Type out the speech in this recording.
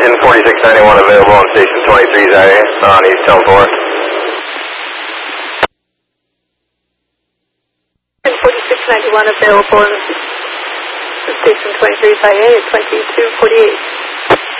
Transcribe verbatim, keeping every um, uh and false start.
engine forty-six ninety-one available on station twenty-three's area on East Town four. forty-six ninety-one available on station twenty-three's I A at twenty-two forty-eight.